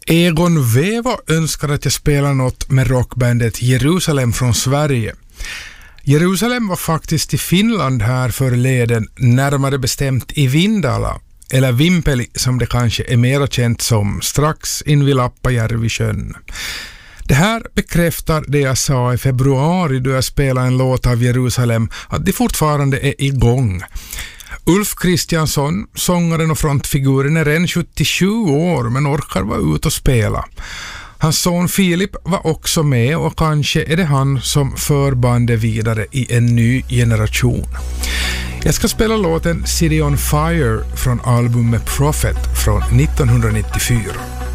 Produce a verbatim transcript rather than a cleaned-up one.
Egon Wevo önskar att jag spelar något med rockbandet Jerusalem från Sverige. Jerusalem var faktiskt i Finland här förleden, närmare bestämt i Vindala, eller Vimpeli som det kanske är mer känt som, strax invid Lappajärvisjön. Det här bekräftar det jag sa i februari då jag spelade en låt av Jerusalem, att de fortfarande är igång. Ulf Kristiansson, sångaren och frontfiguren, är redan sjuttiosju år men orkar vara ute och spela. Hans son Filip var också med och kanske är det han som för bandet vidare i en ny generation. Jag ska spela låten City on Fire från albumet Prophet från nittonhundranittiofyra.